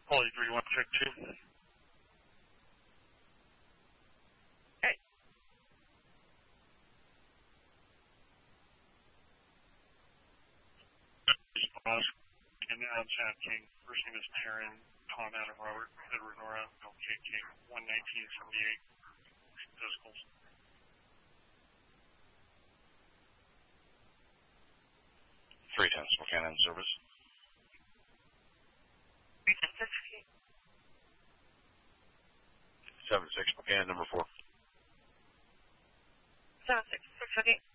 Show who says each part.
Speaker 1: Poly 3-1, check 2.
Speaker 2: Hey.
Speaker 1: Response. And Chad King. First name is Taryn, Tom Adam Robert, Edward Nora, LK King, 11978. Physicals.
Speaker 3: Three times Buchanan service. 76 Buchanan, number 4.
Speaker 2: 76, 658.